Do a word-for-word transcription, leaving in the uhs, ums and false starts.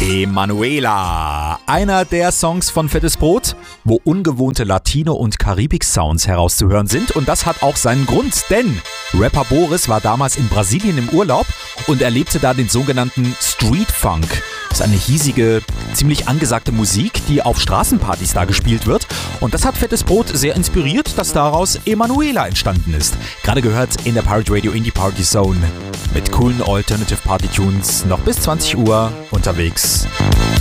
Emanuela, einer der Songs von Fettes Brot, wo ungewohnte Latino- und Karibik-Sounds herauszuhören sind. Und das hat auch seinen Grund, denn Rapper Boris war damals in Brasilien im Urlaub und erlebte da den sogenannten Street Funk. Das ist eine hiesige, ziemlich angesagte Musik, die auf Straßenpartys da gespielt wird. Und das hat Fettes Brot sehr inspiriert, dass daraus Emanuela entstanden ist. Gerade gehört in der Pirate Radio Indie Party Zone mit coolen Alternative Party Tunes noch bis zwanzig Uhr unterwegs.